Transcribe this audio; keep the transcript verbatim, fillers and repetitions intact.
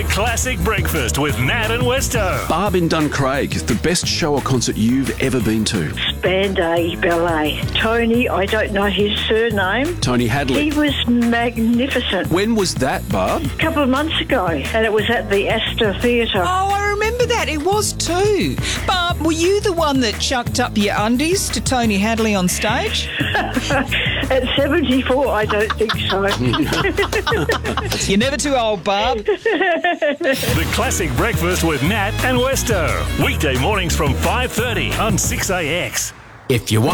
Classic Breakfast with Nat and Westo. Barb in Duncraig, the best show or concert you've ever been to. Spandau Ballet. Tony, I don't know his surname. Tony Hadley. He was magnificent. When was that, Barb? A couple of months ago, and it was at the Astor Theatre. Oh, I remember that. It was too. Barb, were you the one that chucked up your undies to Tony Hadley on stage? At seventy-four, I don't think so. You're never too old, Barb. The Classic Breakfast with Nat and Westo. Weekday mornings from five thirty on six A X. If you want